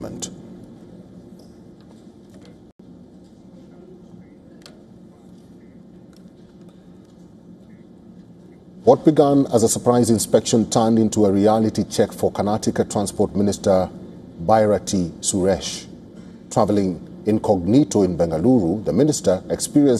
What began as a surprise inspection turned into a reality check for Karnataka Transport Minister Bhairati Suresh. Traveling incognito in Bengaluru, the minister experienced